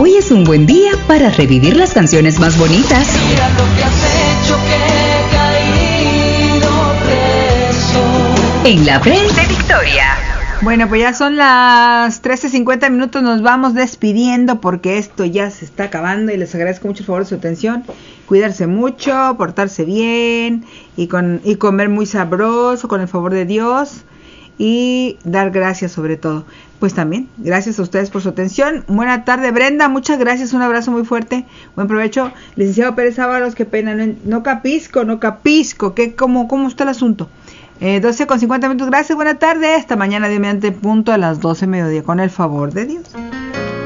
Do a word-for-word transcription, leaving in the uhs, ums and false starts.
Hoy es un buen día para revivir las canciones más bonitas. Mira lo que has hecho, que he caído preso. En la Frente de Victoria. Bueno, pues ya son las trece cincuenta minutos, nos vamos despidiendo porque esto ya se está acabando y les agradezco mucho el favor de su atención. Cuidarse mucho, portarse bien y, con, y comer muy sabroso con el favor de Dios y dar gracias sobre todo. Pues también, gracias a ustedes por su atención. Buena tarde, Brenda, muchas gracias, un abrazo muy fuerte, buen provecho. Licenciado Pérez Ábalos, qué pena, no, no capisco, no capisco, ¿qué, cómo, ¿cómo está el asunto? Eh, doce con cincuenta minutos, gracias, buena tarde, hasta mañana, Dios mediante, punto a las doce mediodía, con el favor de Dios.